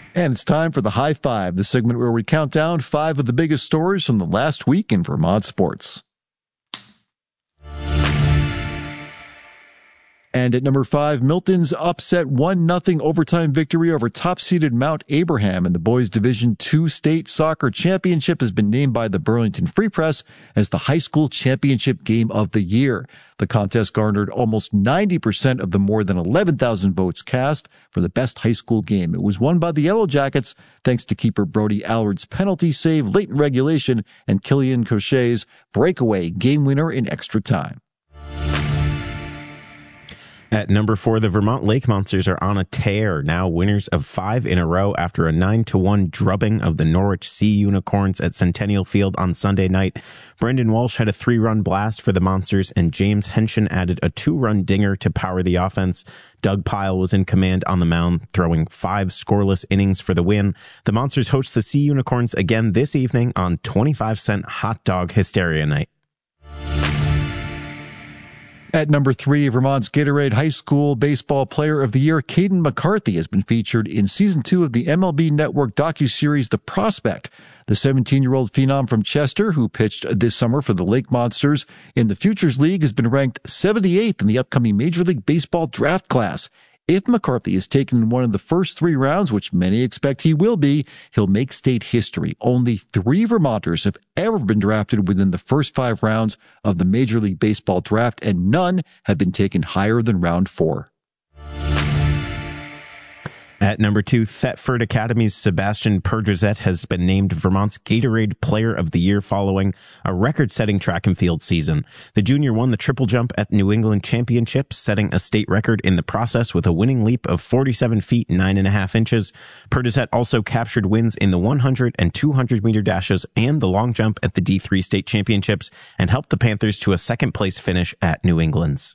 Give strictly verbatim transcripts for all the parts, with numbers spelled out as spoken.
And it's time for the High Five, the segment where we count down five of the biggest stories from the last week in Vermont sports. And at number five, Milton's upset one nothing overtime victory over top-seeded Mount Abraham in the boys' Division two state soccer championship has been named by the Burlington Free Press as the high school championship game of the year. The contest garnered almost ninety percent of the more than eleven thousand votes cast for the best high school game. It was won by the Yellow Jackets thanks to keeper Brody Allard's penalty save late in regulation and Killian Cochet's breakaway game winner in extra time. At number four, the Vermont Lake Monsters are on a tear, now winners of five in a row after a nine to one drubbing of the Norwich Sea Unicorns at Centennial Field on Sunday night. Brendan Walsh had a three-run blast for the Monsters, and James Henshin added a two-run dinger to power the offense. Doug Pyle was in command on the mound, throwing five scoreless innings for the win. The Monsters host the Sea Unicorns again this evening on twenty-five cent Hot Dog Hysteria Night. At number three, Vermont's Gatorade High School Baseball Player of the Year, Caden McCarthy, has been featured in season two of the M L B Network docuseries The Prospect. The seventeen-year-old phenom from Chester, who pitched this summer for the Lake Monsters in the Futures League, has been ranked seventy-eighth in the upcoming Major League Baseball draft class. If McCarthy is taken in one of the first three rounds, which many expect he will be, he'll make state history. Only three Vermonters have ever been drafted within the first five rounds of the Major League Baseball draft, and none have been taken higher than round four. At number two, Thetford Academy's Sebastian Perdrizet has been named Vermont's Gatorade Player of the Year following a record-setting track and field season. The junior won the triple jump at New England Championships, setting a state record in the process with a winning leap of forty-seven feet, nine and a half inches. Perdrizet also captured wins in the one hundred and two hundred meter dashes and the long jump at the D three state championships and helped the Panthers to a second place finish at New England's.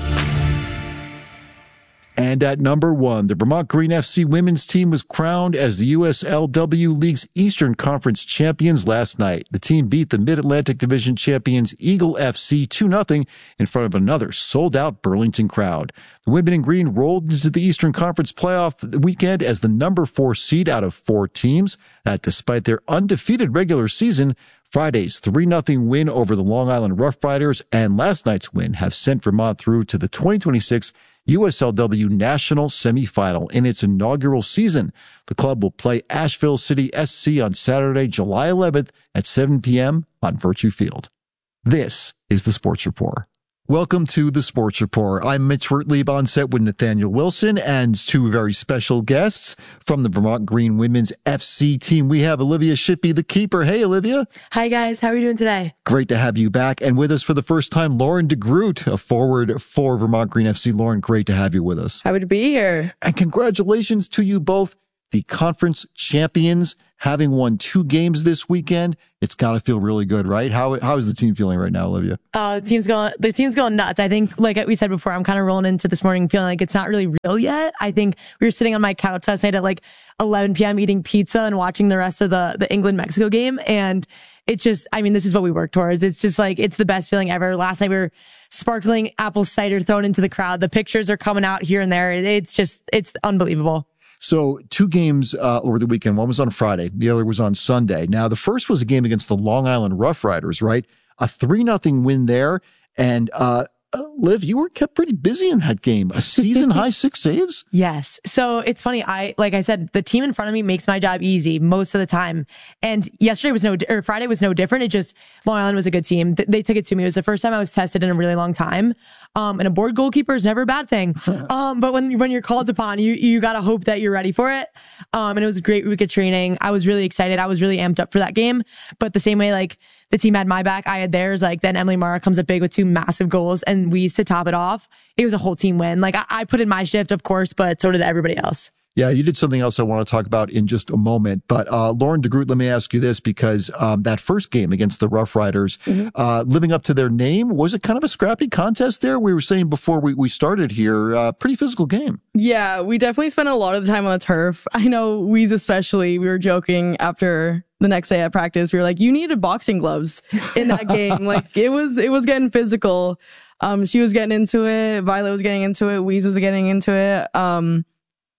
And at number one, the Vermont Green F C women's team was crowned as the U S L W League's Eastern Conference champions last night. The team beat the Mid-Atlantic Division champions Eagle F C two nothing in front of another sold-out Burlington crowd. The women in green rolled into the Eastern Conference playoff weekend as the number four seed out of four teams. That despite their undefeated regular season, Friday's three nothing win over the Long Island Rough Riders and last night's win have sent Vermont through to the twenty twenty-six U S L W National Semifinal in its inaugural season. The club will play Asheville City S C on Saturday, July eleventh at seven p.m. on Virtue Field. This is the Sports Report. Welcome to the Sports Report. I'm Mitch Wertlieb on set with Nathaniel Wilson and two very special guests from the Vermont Green Women's F C team. We have Olivia Shippey, the keeper. Hey, Olivia. Hi, guys. How are you doing today? Great to have you back. And with us for the first time, Lauren DeGroot, a forward for Vermont Green F C. Lauren, great to have you with us. Happy to be here. And congratulations to you both, the conference champions, having won two games this weekend. It's got to feel really good, right? How how is the team feeling right now, Olivia? Uh, the team's going, the team's going nuts. I think, like we said before, I'm kind of rolling into this morning feeling like it's not really real yet. I think we were sitting on my couch last night at like eleven p.m. eating pizza and watching the rest of the, the England-Mexico game. And it just, I mean, this is what we work towards. It's just like, it's the best feeling ever. Last night we were sparkling apple cider thrown into the crowd. The pictures are coming out here and there. It's just, it's unbelievable. So two games uh, over the weekend. One was on Friday. The other was on Sunday. Now, the first was a game against the Long Island Rough Riders, right? A three nothing win there. And uh, uh, Liv, you were kept pretty busy in that game. A season high six saves? Yes. So it's funny. I, like I said, the team in front of me makes my job easy most of the time. And yesterday was no, or Friday was no different. It just, Long Island was a good team. They took it to me. It was the first time I was tested in a really long time. Um, and a board goalkeeper is never a bad thing. Um, but when, when you're called upon, you, you gotta hope that you're ready for it. Um, and it was a great week of training. I was really excited. I was really amped up for that game. But the same way, like, the team had my back, I had theirs. Like, then Emily Mara comes up big with two massive goals and we used to top it off. It was a whole team win. Like, I, I put in my shift, of course, but so did everybody else. Yeah, you did something else I want to talk about in just a moment. But uh, Lauren DeGroot, let me ask you this, because um, that first game against the Rough Riders, mm-hmm. uh, living up to their name, was it kind of a scrappy contest there? We were saying before we, we started here, uh, pretty physical game. Yeah, we definitely spent a lot of the time on the turf. I know Weeze especially, we were joking after the next day at practice. We were like, you needed boxing gloves in that game. Like, it was, it was getting physical. Um, she was getting into it. Violet was getting into it. Weeze was getting into it. Um,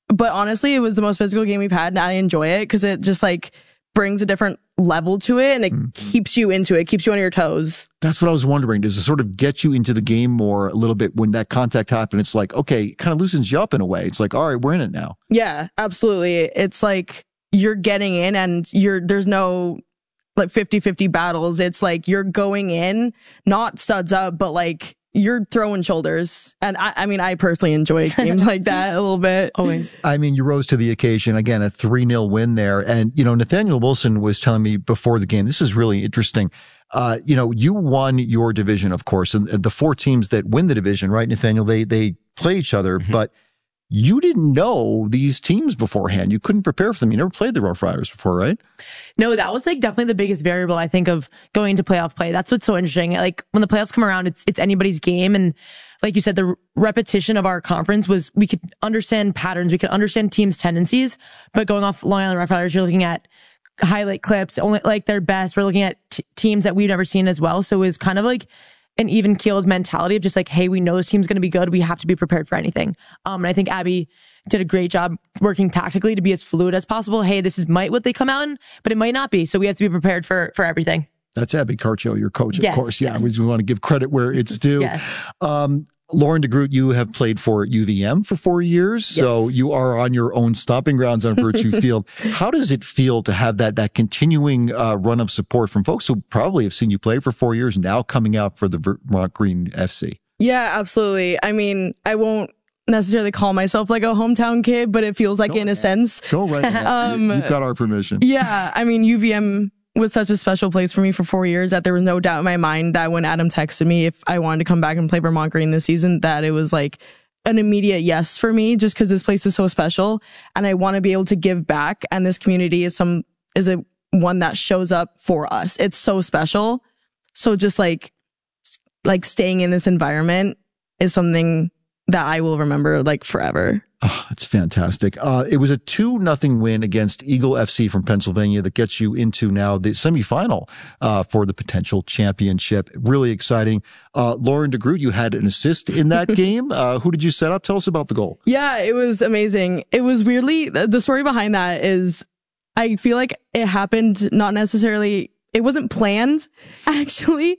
but honestly, it was the most physical game we've had, and I enjoy it because it just like brings a different level to it, and it mm-hmm. keeps you into it, keeps you on your toes. That's what I was wondering. Does it sort of get you into the game more a little bit when that contact happened? It's like, okay, it kind of loosens you up in a way. It's like, all right, we're in it now. Yeah, absolutely. It's like you're getting in, and you're there's no like fifty-fifty battles. It's like you're going in, not studs up, but like you're throwing shoulders. And I, I mean, I personally enjoy games like that a little bit. Always. I mean, you rose to the occasion. Again, a three nil win there. And, you know, Nathaniel Wilson was telling me before the game, this is really interesting. Uh, you know, you won your division, of course, and the four teams that win the division, right, Nathaniel, they, they play each other, mm-hmm. but you didn't know these teams beforehand. You couldn't prepare for them. You never played the Rough Riders before, right? No, that was like definitely the biggest variable, I think, of going into playoff play. That's what's so interesting. Like when the playoffs come around, it's it's anybody's game. And like you said, the repetition of our conference was we could understand patterns. We could understand teams' tendencies. But going off Long Island Rough Riders, you're looking at highlight clips, only like their best. We're looking at t- teams that we've never seen as well. So it was kind of like an even keeled mentality of just like, hey, we know this team's going to be good. We have to be prepared for anything. Um, and I think Abby did a great job working tactically to be as fluid as possible. Hey, this is might what they come out in, but it might not be. So we have to be prepared for, for everything. That's Abby Carcho, your coach, of yes, course. Yeah, yes. we, we want to give credit where it's due. Yes. Um, Lauren DeGroot, you have played for U V M for four years, yes. so you are on your own stomping grounds on Virtue Field. How does it feel to have that that continuing uh, run of support from folks who probably have seen you play for four years, now coming out for the Vermont Green F C? Yeah, absolutely. I mean, I won't necessarily call myself like a hometown kid, but it feels like Go in ahead. a sense. Go right ahead. um, You've got our permission. Yeah, I mean, U V M was such a special place for me for four years that there was no doubt in my mind that when Adam texted me if I wanted to come back and play Vermont Green this season, that it was like an immediate yes for me, just because this place is so special and I want to be able to give back. And this community is some is a one that shows up for us. It's so special. So just like like staying in this environment is something that I will remember like forever. Oh, it's fantastic. Uh, it was a two nothing win against Eagle F C from Pennsylvania that gets you into now the semifinal uh, for the potential championship. Really exciting. Uh, Lauren DeGroot, you had an assist in that game. Uh, who did you set up? Tell us about the goal. Yeah, it was amazing. It was weirdly, the story behind that is I feel like it happened not necessarily, it wasn't planned, actually.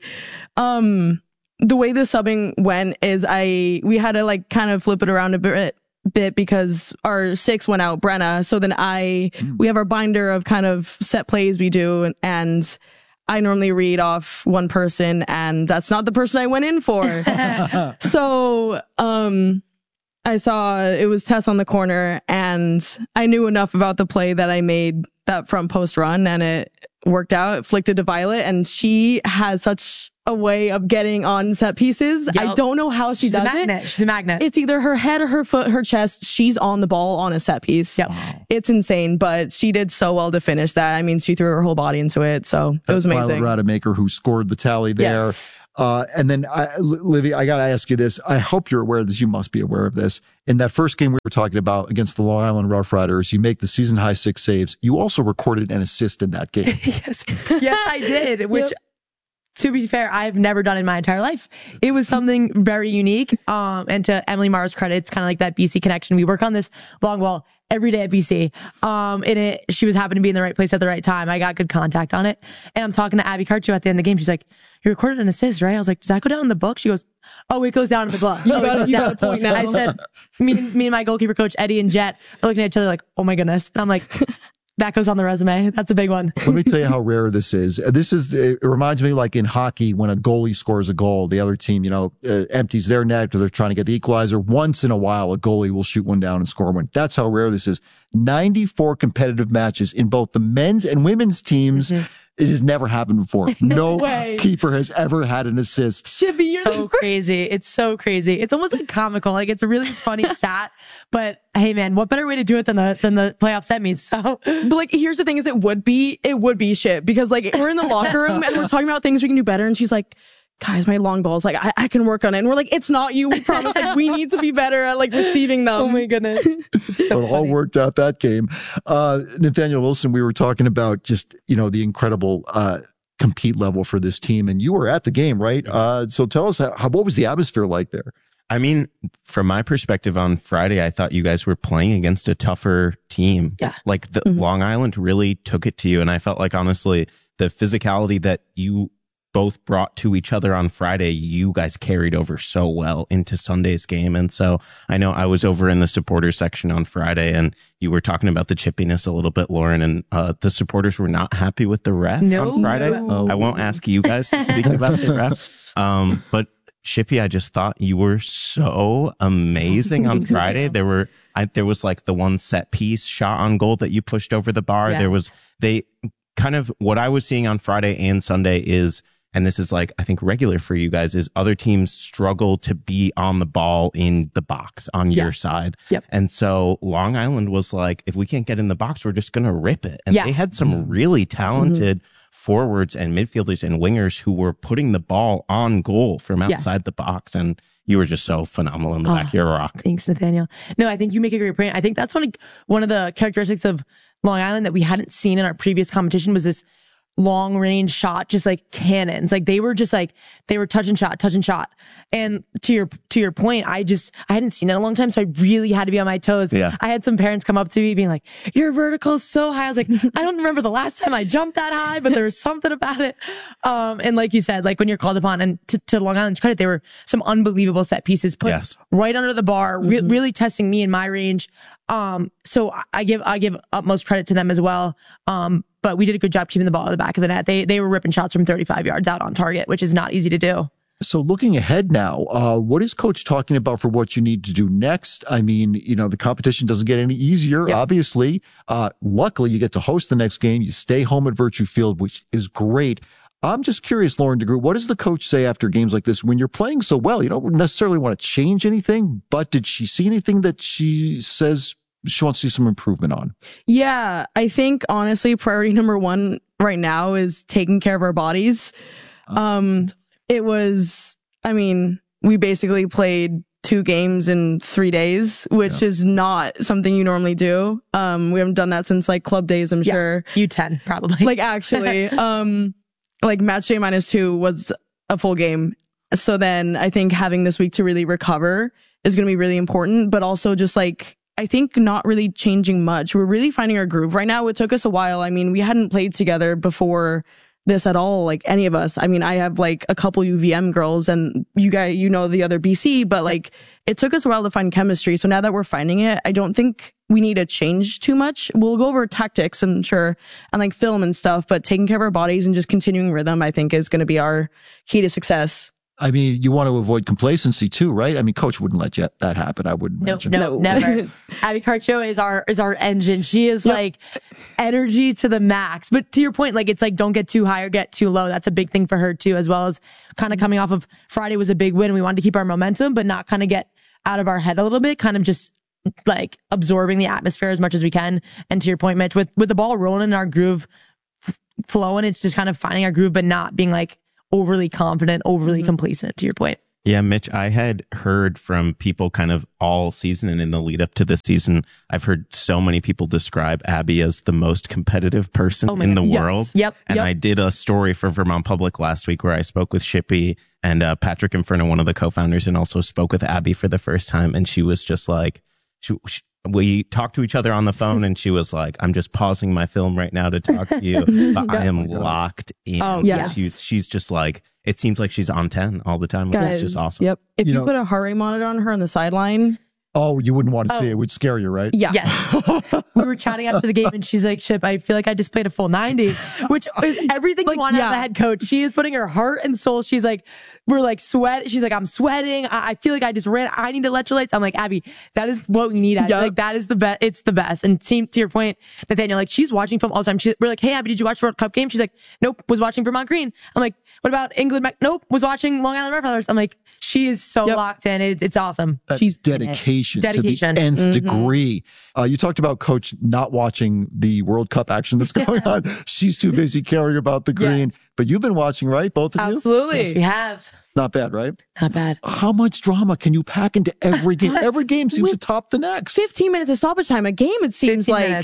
Um, the way the subbing went is I, we had to like kind of flip it around a bit. bit because our six went out, Brenna. So then I, mm. we have our binder of kind of set plays we do. And I normally read off one person and that's not the person I went in for. so, um, I saw it was Tess on the corner and I knew enough about the play that I made that front post run and it worked out. It flicked it to Violet and she has such a way of getting on set pieces. Yep. I don't know how she She's does a magnet. it. She's a magnet. It's either her head or her foot, her chest. She's on the ball on a set piece. Yep. It's insane, but she did so well to finish that. I mean, she threw her whole body into it. So it was amazing. Violet Rademacher who scored the tally there. Yes. Uh, and then I, Livy, I got to ask you this. I hope you're aware of this. You must be aware of this. In that first game we were talking about against the Long Island Rough Riders, you make the season high six saves. You also recorded an assist in that game. yes. Yes, I did, which yep. to be fair, I've never done in my entire life. It was something very unique. Um, and to Emily Marr's credit, it's kind of like that B C connection. We work on this long ball every day at B C. Um, and it, she was happening to be in the right place at the right time. I got good contact on it. And I'm talking to Abby Carcho at the end of the game. She's like, you recorded an assist, right? I was like, does that go down in the book? She goes, oh, it goes down in the book. You got, you got a point now. I said, me, me and my goalkeeper coach, Eddie and Jet, are looking at each other like, oh my goodness. And I'm like, that goes on the resume. That's a big one. Let me tell you how rare this is. This is, it reminds me like in hockey, when a goalie scores a goal, the other team, you know, uh, empties their net or they're trying to get the equalizer. Once in a while, a goalie will shoot one down and score one. That's how rare this is. ninety-four competitive matches in both the men's and women's teams. Mm-hmm. It has never happened before. No, no keeper has ever had an assist. Shivy, you're so crazy. It's so crazy. It's almost like comical. Like it's a really funny stat. But hey, man, what better way to do it than the than the playoff semis? So, but like, here's the thing: is it would be it would be shit because like we're in the locker room and we're talking about things we can do better, and she's like, guys, my long balls, like, I, I can work on it. And we're like, it's not you. We promise. Like, we need to be better at, like, receiving them. Oh, my goodness. So it all worked out that game. Uh, Nathaniel Wilson, we were talking about just, you know, the incredible uh, compete level for this team. And you were at the game, right? Uh, so tell us, how, how, what was the atmosphere like there? I mean, from my perspective on Friday, I thought you guys were playing against a tougher team. Yeah. Like the Mm-hmm. Long Island really took it to you. And I felt like, honestly, the physicality that you both brought to each other on Friday, you guys carried over so well into Sunday's game. And so I know I was over in the supporters section on Friday and you were talking about the chippiness a little bit, Lauren, and uh, the supporters were not happy with the ref No. on Friday. No. I won't ask you guys to speak about the ref. Um, but Shippy, I just thought you were so amazing on Friday. There were, I, there was like the one set piece shot on goal that you pushed over the bar. Yeah. There was, they kind of, what I was seeing on Friday and Sunday is, and this is like, I think regular for you guys, is other teams struggle to be on the ball in the box on Yeah. your side. Yep. And so Long Island was like, if we can't get in the box, we're just going to rip it. And Yeah. they had some really talented Mm-hmm. forwards and midfielders and wingers who were putting the ball on goal from Yes. outside the box. And you were just so phenomenal in the back of your rock. Thanks, Nathaniel. No, I think you make a great point. I think that's one of, one of the characteristics of Long Island that we hadn't seen in our previous competition was this long range shot, just like cannons. Like they were just like, they were touch and shot, touch and shot. And to your, to your point, I just, I hadn't seen it in a long time. So I really had to be on my toes. Yeah. I had some parents come up to me being like, your vertical is so high. I was like, I don't remember the last time I jumped that high, but there was something about it. Um, and like you said, like when you're called upon, and to, to Long Island's credit, there were some unbelievable set pieces put Yes. right under the bar, re- really testing me in my range. Um, so I give, I give utmost credit to them as well. Um, but we did a good job keeping the ball at the back of the net. They, they were ripping shots from thirty-five yards out on target, which is not easy to do. So looking ahead now, uh, what is coach talking about for what you need to do next? I mean, you know, the competition doesn't get any easier, Yeah. obviously. Uh, luckily you get to host the next game. You stay home at Virtue Field, which is great. I'm just curious, Lauren DeGroot, what does the coach say after games like this when you're playing so well? You don't necessarily want to change anything, but did she see anything that she says she wants to see some improvement on? Yeah, I think honestly, priority number one right now is taking care of our bodies. Um, it was, I mean, we basically played two games in three days, which Yeah. is not something you normally do. Um, we haven't done that since like club days, I'm Yeah. sure. U ten, probably. Like actually, um, like match day minus two was a full game. So then I think having this week to really recover is going to be really important, but also just like, I think not really changing much. We're really finding our groove right now. It took us a while. I mean, we hadn't played together before this at all, like any of us. I mean, I have like a couple U V M girls and you guys, you know, the other B C, but like it took us a while to find chemistry. So now that we're finding it, I don't think we need to change too much. We'll go over tactics and sure, and like film and stuff, but taking care of our bodies and just continuing rhythm, I think is going to be our key to success. I mean, you want to avoid complacency too, right? I mean, coach wouldn't let you, that happen. I wouldn't No, imagine. no, No. never. Abby Carcho is our is our engine. She is Yep. like energy to the max. But to your point, like it's like don't get too high or get too low. That's a big thing for her too, as well as kind of coming off of Friday was a big win. We wanted to keep our momentum, but not kind of get out of our head a little bit. Kind of just like absorbing the atmosphere as much as we can. And to your point, Mitch, with with the ball rolling and our groove f- flowing, it's just kind of finding our groove, but not being like overly confident, overly Mm-hmm. complacent. To your point. Yeah, Mitch, I had heard from people kind of all season and in the lead up to this season. I've heard so many people describe Abby as the most competitive person Oh my in God. the Yes. world. Yep. And Yep. I did a story for Vermont Public last week where I spoke with Shippy and uh, Patrick Inferno, one of the co-founders, and also spoke with Abby for the first time. And she was just like, she, she, we talked to each other on the phone and she was like, I'm just pausing my film right now to talk to you, but I am locked in. Oh, yes. She's, she's just like, it seems like she's on ten all the time. Which Guys, is just awesome. Yep. If You you, know- put a heart rate monitor on her on the sideline, Oh, you wouldn't want to see Oh. it. It would scare you, right? yeah. Yes. We were chatting after the game and she's like, Chip, I feel like I just played a full ninety, which is everything Like, you want out of yeah. the head coach. She is putting her heart and soul. She's like, we're like sweat. She's like, I'm sweating. I, I feel like I just ran. I need electrolytes. I'm like, Abby, that is what we need. Abby. Yep. Like that is the best. It's the best. And team, to your point, Nathaniel, like she's watching film all the time. She, we're like, hey, Abby, did you watch the World Cup game? She's like, nope, was watching Vermont Green. I'm like, what about England? Mac- Nope, was watching Long Island Red Feathers. I'm like, she is so Yep. locked in. It, it's awesome. That She's dedication, Dedication. to the nth Mm-hmm. degree. Uh, you talked about coach not watching the World Cup action that's going on. She's too busy caring about the green. Yes. But you've been watching, right? Both of you? Absolutely. Yes, we have. Not bad, right? Not bad. How much drama can you pack into every game? Every game seems to top the next. fifteen minutes of stoppage time a game, it seems fifteen like. minutes. Yeah.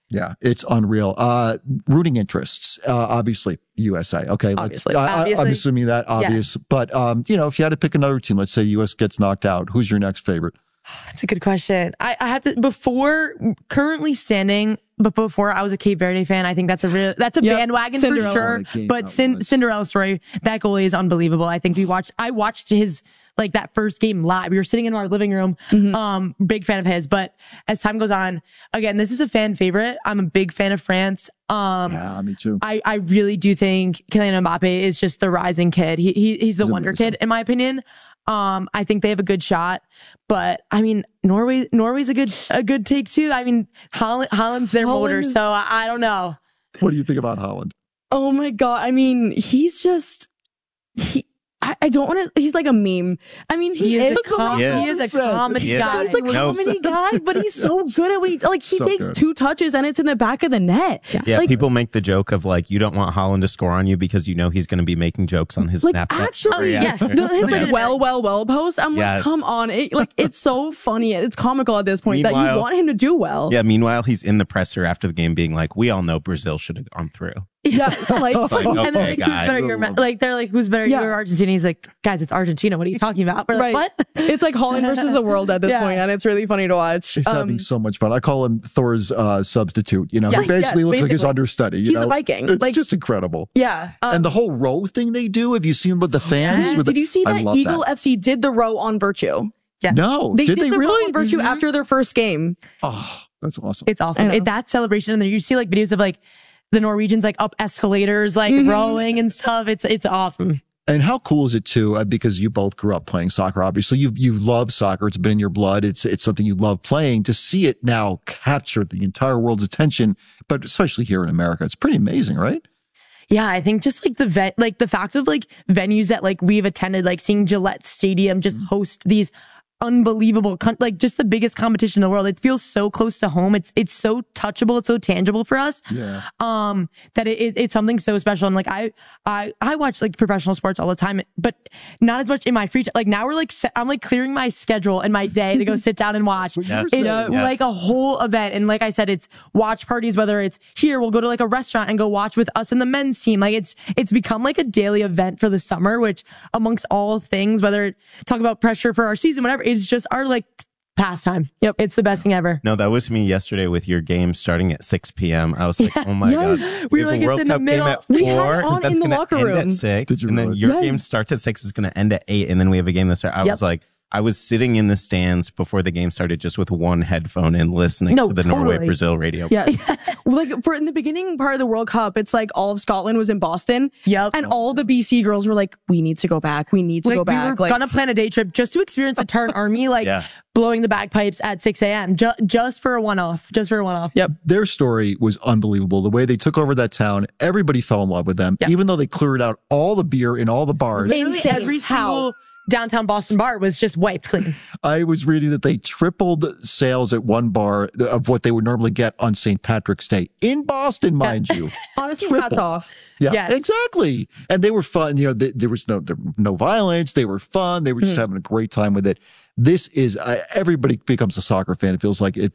Yeah, it's unreal. Uh, rooting interests, uh, obviously, U S A. Okay, Obviously. let's, I, Obviously. I'm assuming that obvious. But, um, you know, if you had to pick another team, let's say U S gets knocked out, who's your next favorite? That's a good question. I, I have to, before currently standing, but before I was a Cape Verde fan, I think that's a real, that's a Yep. bandwagon Cinderella. for sure. What a game But that Cin- was. Cinderella story, that goalie is unbelievable. I think we watched, I watched his, like that first game live. We were sitting in our living room. Mm-hmm. Um, big fan of his, but as time goes on, again, this is a fan favorite. I'm a big fan of France. Um, Yeah, me too. I, I really do think Kylian Mbappe is just the rising kid. He, he he's the He's wonder amazing. kid, in my opinion. Um, I think they have a good shot, but I mean, Norway, Norway's a good, a good take too. I mean, Holland, Holland's their Holland motor, is- so I, I don't know. What do you think about Holland? Oh my God. I mean, he's just, he, I, I don't want to, he's like a meme. I mean, he, He is, is, a, com- Yeah. he is a Yeah. comedy He is. guy. he's a No. comedy guy, but he's so good at what he, like, he So takes good. two touches and it's in the back of the net. Yeah, Like, people make the joke of like, you don't want Holland to score on you because you know he's going to be making jokes on his like Snapchat. actually, Oh, yes. the, his Yeah. like well, well, well post. I'm Yes. like, come on, it, like it's so funny. It's comical at this point that Meanwhile- you want him to do well. Yeah, meanwhile, he's in the presser after the game being like, we all know Brazil should have gone through. Yeah, like, Like, And they're okay, like, who's guy. better? You're, like, they're like, who's better? Yeah. You're Argentina. He's like, guys, it's Argentina. What are you talking about? We're like, right. what? It's like Holland versus the world at this Yeah. point, and it's really funny to watch. He's having Um, so much fun. I call him Thor's uh, substitute. You know, Yeah, he basically yes, looks like his basically. understudy. You He's a know? Viking. It's Like- just incredible. yeah. Um, And the whole row thing they do, have you seen with the fans? yeah. With the- did you see I that love Eagle that. F C did the row on Virtue? No, They did, did, they the really? row on Virtue Mhm. after their first game. Oh, that's awesome. It's awesome. I know. It, that celebration, and then you see like videos of like the Norwegians like up escalators, like Mhm. rowing and stuff. It's it's awesome. And how cool is it too? Uh, because you both grew up playing soccer. Obviously, you you love soccer. It's been in your blood. It's it's something you love playing. To see it now capture the entire world's attention, but especially here in America, it's pretty amazing, right? Yeah, I think just like the vet, like the fact of like venues that like we've attended, like seeing Gillette Stadium just host these unbelievable, con- like just the biggest competition in the world. It feels so close to home. It's it's so touchable. It's so tangible for us. Yeah. Um, that it, it it's something so special. And like I I I watch like professional sports all the time, but not as much in my free time. Like now we're like se- I'm like clearing my schedule and my day to go sit down and watch. Yeah. It's Yes. like a whole event. And like I said, it's watch parties, whether it's here, we'll go to like a restaurant and go watch with us and the men's team. Like it's, it's become like a daily event for the summer, which amongst all things, whether talk about pressure for our season, whatever, it's just our like pastime. Yep. It's the best thing ever. No, that was me yesterday with your game starting at six p.m. I was like, oh my Yes. God. We have were a like, it's World in the Cup game middle. at We had four. it on That's in the gonna locker end room. at six. Did you And then really? your Yes. game starts at six, is going to end at eight. And then we have a game that starts. I Yep. was like, I was sitting in the stands before the game started just with one headphone and listening No, to the Norway totally. Brazil radio. Yeah. Like for in the beginning part of the World Cup, it's like all of Scotland was in Boston. Yep. And all the B C girls were like, we need to go back. We need to Like go we back. were Like, gonna plan a day trip just to experience the Tarrant Army, like Yeah. blowing the bagpipes at six a.m. Ju- just for a one-off, just for a one-off. yep. Their story was unbelievable. The way they took over that town, everybody fell in love with them, Yeah. even though they cleared out all the beer in all the bars. Literally Insane. every How? single downtown Boston bar was just wiped clean. I was reading that they tripled sales at one bar of what they would normally get on Saint Patrick's Day in Boston, mind you. Honestly, Tripled. hats off. Yeah, Yes. exactly. And they were fun. You know, th- there was no there, no violence. They were fun. They were just having a great time with it. This is uh, everybody becomes a soccer fan. It feels like it